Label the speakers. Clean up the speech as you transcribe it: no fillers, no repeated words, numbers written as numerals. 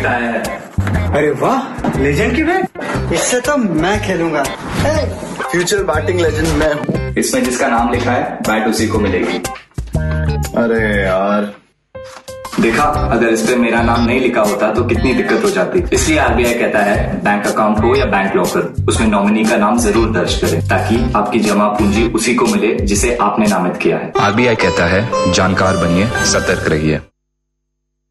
Speaker 1: जिताया है।
Speaker 2: अरे वाह, लेजेंड की बैट। इससे तो मैं खेलूंगा।
Speaker 3: फ्यूचर बैटिंग लेजेंड मैं हूँ।
Speaker 1: इसमें जिसका नाम लिखा है बैट उसी को मिलेगी।
Speaker 3: अरे यार,
Speaker 1: देखा, अगर इस पे मेरा नाम नहीं लिखा होता तो कितनी दिक्कत हो जाती। इसलिए आरबीआई कहता है बैंक अकाउंट हो या बैंक लॉकर, उसमें नॉमिनी का नाम जरूर दर्ज करें ताकि आपकी जमा पूंजी उसी को मिले जिसे आपने नामित किया है।
Speaker 4: आरबीआई कहता है जानकार बनिए, सतर्क रहिए।